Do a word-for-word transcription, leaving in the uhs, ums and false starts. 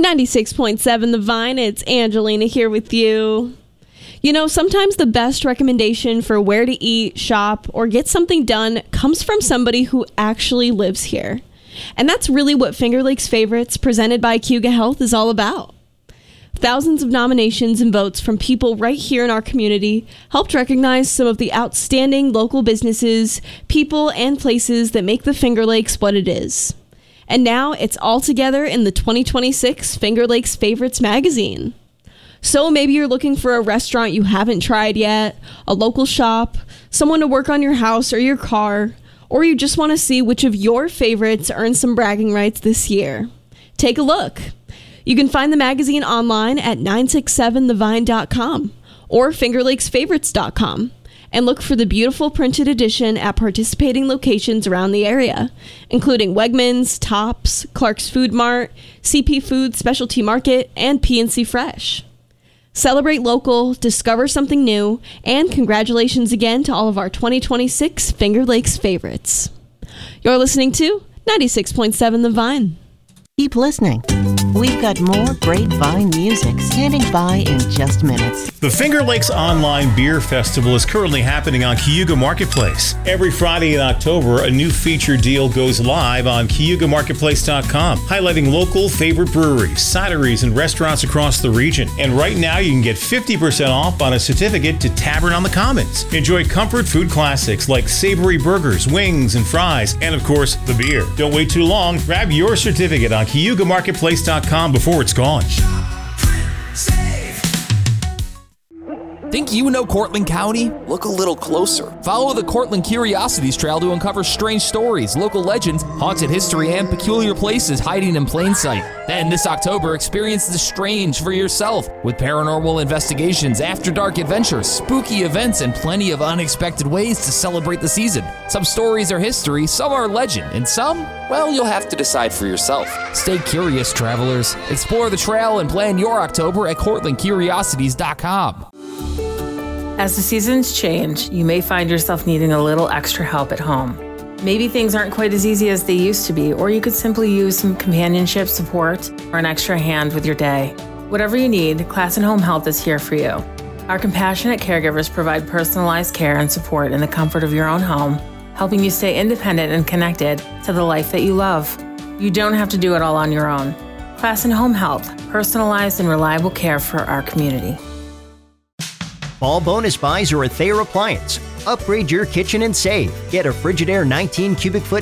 ninety-six point seven The Vine, it's Angelina here with you. You know, sometimes the best recommendation for where to eat, shop, or get something done comes from somebody who actually lives here. And that's really what Finger Lakes Favorites, presented by Cayuga Health, is all about. Thousands of nominations and votes from people right here in our community helped recognize some of the outstanding local businesses, people, and places that make the Finger Lakes what it is. And now it's all together in the twenty twenty-six Finger Lakes Favorites magazine. So maybe you're looking for a restaurant you haven't tried yet, a local shop, someone to work on your house or your car, or you just want to see which of your favorites earned some bragging rights this year. Take a look. You can find the magazine online at nine six seven the vine dot com or finger lakes favorites dot com and look for the beautiful printed edition at participating locations around the area, including Wegmans, Tops, Clark's Food Mart, C P Food Specialty Market, and P and C Fresh. Celebrate local, discover something new, and congratulations again to all of our twenty twenty-six Finger Lakes favorites. You're listening to ninety-six point seven The Vine. Keep listening. We've got more great Vine music standing by in just minutes. The Finger Lakes Online Beer Festival is currently happening on Cayuga Marketplace. Every Friday in October, a new feature deal goes live on cayuga marketplace dot com, highlighting local favorite breweries, cideries, and restaurants across the region. And right now, you can get fifty percent off on a certificate to Tavern on the Commons. Enjoy comfort food classics like savory burgers, wings, and fries, and of course, the beer. Don't wait too long. Grab your certificate on cayuga marketplace dot com before it's gone. Think you know Cortland County? Look a little closer. Follow the Cortland Curiosities Trail to uncover strange stories, local legends, haunted history, and peculiar places hiding in plain sight. Then this October, experience the strange for yourself with paranormal investigations, after-dark adventures, spooky events, and plenty of unexpected ways to celebrate the season. Some stories are history, some are legend, and some, well, you'll have to decide for yourself. Stay curious, travelers. Explore the trail and plan your October at cortland curiosities dot com. As the seasons change, you may find yourself needing a little extra help at home. Maybe things aren't quite as easy as they used to be, or you could simply use some companionship support or an extra hand with your day. Whatever you need, Class and Home Health is here for you. Our compassionate caregivers provide personalized care and support in the comfort of your own home, helping you stay independent and connected to the life that you love. You don't have to do it all on your own. Class and Home Health, personalized and reliable care for our community. Fall bonus buys are at Thayer Appliance. Upgrade your kitchen and save. Get a Frigidaire nineteen cubic foot